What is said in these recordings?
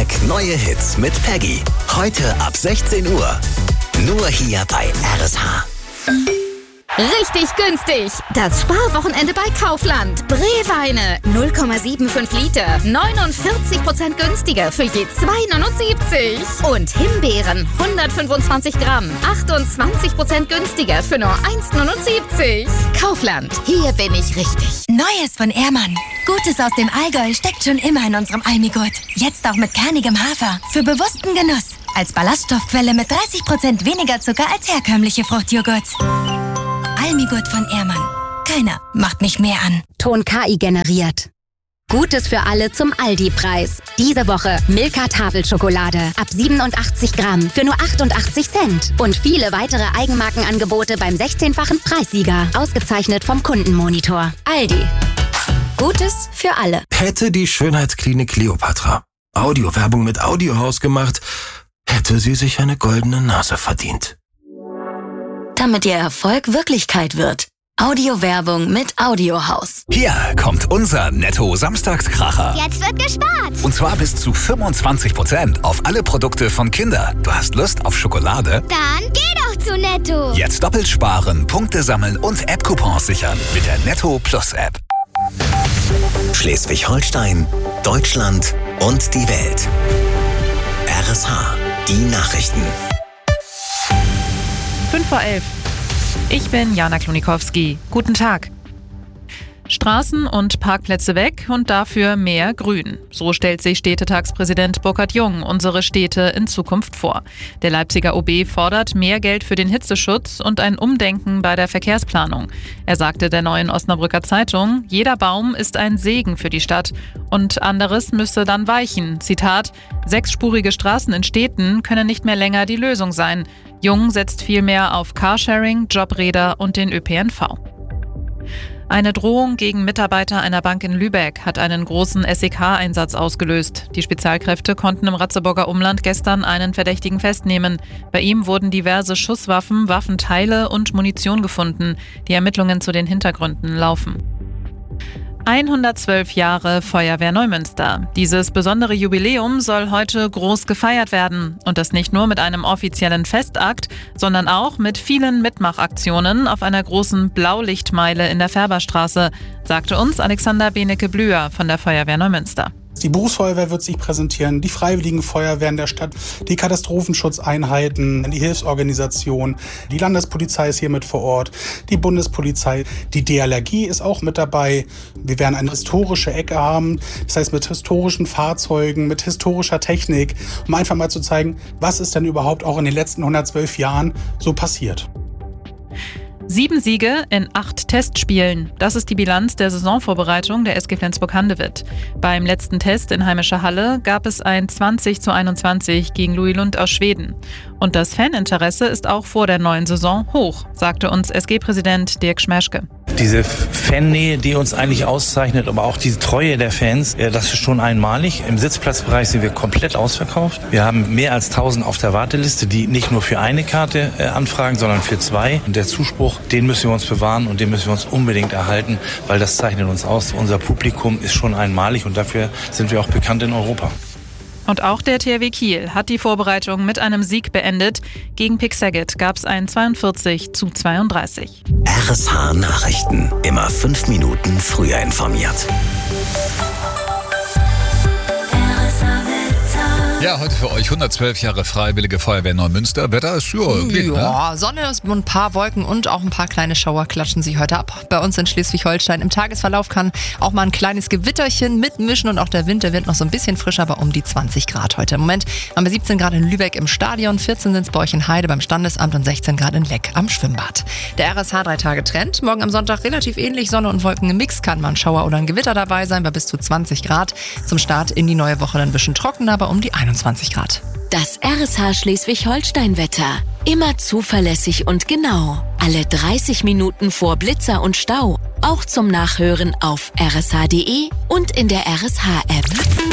Flashback Neue Hits mit Peggy. Heute ab 16 Uhr. Nur hier bei RSH. Richtig günstig. Das Sparwochenende bei Kaufland. Breweine 0,75 Liter. 49% günstiger für je 2,79. Und Himbeeren 125 Gramm. 28% günstiger für nur 1,79. Kaufland. Hier bin ich richtig. Neues von Ehrmann. Gutes aus dem Allgäu steckt schon immer in unserem Almigurt. Jetzt auch mit kernigem Hafer. Für bewussten Genuss. Als Ballaststoffquelle mit 30% weniger Zucker als herkömmliche Fruchtjoghurts. Almigurt von Ehrmann. Keiner macht mich mehr an. Ton KI generiert. Gutes für alle zum Aldi-Preis. Diese Woche Milka Tafelschokolade ab 87 Gramm für nur 88 Cent. Und viele weitere Eigenmarkenangebote beim 16-fachen Preissieger. Ausgezeichnet vom Kundenmonitor. Aldi. Gutes für alle. Hätte die Schönheitsklinik Kleopatra Audiowerbung mit Audiohaus gemacht, hätte sie sich eine goldene Nase verdient. Damit Ihr Erfolg Wirklichkeit wird. Audiowerbung mit Audiohaus. Hier kommt unser Netto-Samstagskracher. Jetzt wird gespart. Und zwar bis zu 25% auf alle Produkte von Kinder. Du hast Lust auf Schokolade? Dann geh doch zu Netto. Jetzt doppelt sparen, Punkte sammeln und App-Coupons sichern mit der Netto Plus App. Schleswig-Holstein, Deutschland und die Welt. RSH, die Nachrichten. 5:11. Ich bin Jana Klonikowski. Guten Tag. Straßen und Parkplätze weg und dafür mehr Grün. So stellt sich Städtetagspräsident Burkhard Jung unsere Städte in Zukunft vor. Der Leipziger OB fordert mehr Geld für den Hitzeschutz und ein Umdenken bei der Verkehrsplanung. Er sagte der Neuen Osnabrücker Zeitung, jeder Baum ist ein Segen für die Stadt und anderes müsse dann weichen. Zitat, 6-spurige Straßen in Städten können nicht mehr länger die Lösung sein. Jung setzt vielmehr auf Carsharing, Jobräder und den ÖPNV. Eine Drohung gegen Mitarbeiter einer Bank in Lübeck hat einen großen SEK-Einsatz ausgelöst. Die Spezialkräfte konnten im Ratzeburger Umland gestern einen Verdächtigen festnehmen. Bei ihm wurden diverse Schusswaffen, Waffenteile und Munition gefunden. Die Ermittlungen zu den Hintergründen laufen. 112 Jahre Feuerwehr Neumünster. Dieses besondere Jubiläum soll heute groß gefeiert werden. Und das nicht nur mit einem offiziellen Festakt, sondern auch mit vielen Mitmachaktionen auf einer großen Blaulichtmeile in der Färberstraße, sagte uns Alexander Benecke-Blüher von der Feuerwehr Neumünster. Die Berufsfeuerwehr wird sich präsentieren, die Freiwilligen Feuerwehren der Stadt, die Katastrophenschutzeinheiten, die Hilfsorganisation, die Landespolizei ist hier mit vor Ort, die Bundespolizei, die DLRG ist auch mit dabei. Wir werden eine historische Ecke haben, das heißt mit historischen Fahrzeugen, mit historischer Technik, um einfach mal zu zeigen, was ist denn überhaupt auch in den letzten 112 Jahren so passiert. 7 Siege in 8 Testspielen. Das ist die Bilanz der Saisonvorbereitung der SG Flensburg-Handewitt. Beim letzten Test in heimischer Halle gab es ein 20:21 gegen Louis Lund aus Schweden. Und das Faninteresse ist auch vor der neuen Saison hoch, sagte uns SG-Präsident Dirk Schmeschke. Diese Fannähe, die uns eigentlich auszeichnet, aber auch diese Treue der Fans, das ist schon einmalig. Im Sitzplatzbereich sind wir komplett ausverkauft. Wir haben mehr als 1000 auf der Warteliste, die nicht nur für eine Karte anfragen, sondern für 2. Und der Zuspruch, den müssen wir uns bewahren und den müssen wir uns unbedingt erhalten, weil das zeichnet uns aus. Unser Publikum ist schon einmalig und dafür sind wir auch bekannt in Europa. Und auch der THW Kiel hat die Vorbereitung mit einem Sieg beendet. Gegen Pick Saget gab es ein 42:32. RSH Nachrichten. Immer 5 Minuten früher informiert. Ja, heute für euch 112 Jahre Freiwillige Feuerwehr Neumünster. Wetter ist geht, ja, ne? Sonne, ein paar Wolken und auch ein paar kleine Schauer klatschen sich heute ab. Bei uns in Schleswig-Holstein im Tagesverlauf kann auch mal ein kleines Gewitterchen mitmischen und auch der Wind, der wird noch so ein bisschen frischer, aber um die 20 Grad heute. Im Moment haben wir 17 Grad in Lübeck im Stadion, 14 sind es bei euch in Heide beim Standesamt und 16 Grad in Leck am Schwimmbad. Der RSH 3-Tage-Trend. Morgen am Sonntag relativ ähnlich, Sonne und Wolken im Mix, kann mal ein Schauer oder ein Gewitter dabei sein, bei bis zu 20 Grad. Zum Start in die neue Woche dann ein bisschen trockener, aber um die 21 Grad. Das RSH Schleswig-Holstein-Wetter. Immer zuverlässig und genau. Alle 30 Minuten vor Blitzer und Stau. Auch zum Nachhören auf rsh.de und in der RSH-App.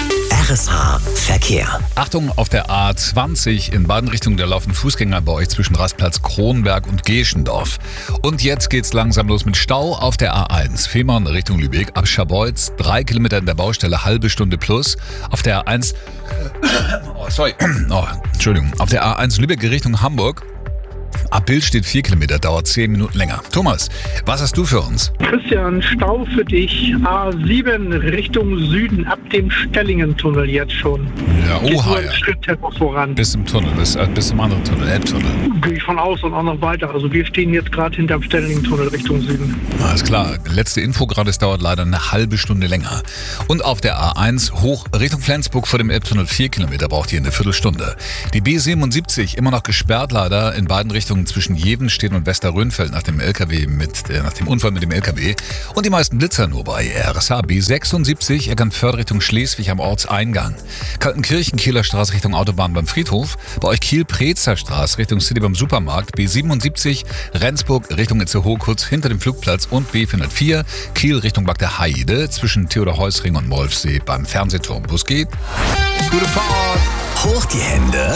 RSH Verkehr. Achtung, auf der A20 in beiden Richtungen, da laufen Fußgänger bei euch zwischen Rastplatz Kronberg und Geschendorf. Und jetzt geht's langsam los mit Stau auf der A1. Fehmarn Richtung Lübeck, ab Scharbeutz, 3 Kilometer in der Baustelle, halbe Stunde plus. Auf der A1, Entschuldigung, auf der A1 Lübeck Richtung Hamburg. Ab Bild steht 4 Kilometer, dauert 10 Minuten länger. Thomas, was hast du für uns? Christian, Stau für dich. A7 Richtung Süden, ab dem Stellingen-Tunnel jetzt schon. Ja, oha, ja. Schritttempo voran. Bis zum Tunnel, bis zum anderen Tunnel, Elbtunnel. Gehe ich von aus und auch noch weiter. Also wir stehen jetzt gerade hinterm Stellingen-Tunnel Richtung Süden. Alles klar. Letzte Info gerade, es dauert leider eine halbe Stunde länger. Und auf der A1 hoch Richtung Flensburg vor dem Elbtunnel 4 Kilometer, braucht ihr eine Viertelstunde. Die B77 immer noch gesperrt leider in beiden Richtungen zwischen Jevenstedt und Westerrönfeld nach dem Unfall mit dem LKW. Und die meisten Blitzer nur bei RSH. B76 Eckernförde Richtung Schleswig am Ortseingang. Kaltenkirchen, Kieler Straße Richtung Autobahn beim Friedhof. Bei euch Kiel-Preetzer Straße Richtung City beim Supermarkt. B77 Rendsburg Richtung Itzehoe kurz hinter dem Flugplatz. Und B404 Kiel Richtung Bad der Heide zwischen Theodor-Heuss-Ring und Molfsee beim Fernsehturm. Bus geht. Gute Fahrt. Hoch die Hände.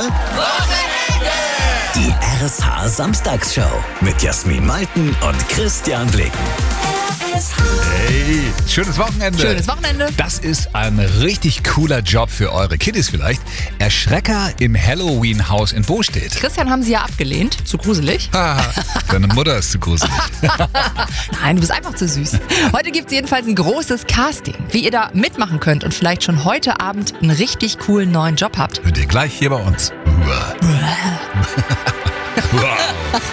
Die RSH Samstagsshow mit Jasmin Malten und Christian Blicken. Hey, schönes Wochenende. Schönes Wochenende. Das ist ein richtig cooler Job für eure Kiddies vielleicht. Erschrecker im Halloween-Haus in Bostedt. Christian haben sie ja abgelehnt. Zu gruselig. Deine Mutter ist zu gruselig. Nein, du bist einfach zu süß. Heute gibt es jedenfalls ein großes Casting. Wie ihr da mitmachen könnt und vielleicht schon heute Abend einen richtig coolen neuen Job habt. Hört ihr gleich hier bei uns. Wow.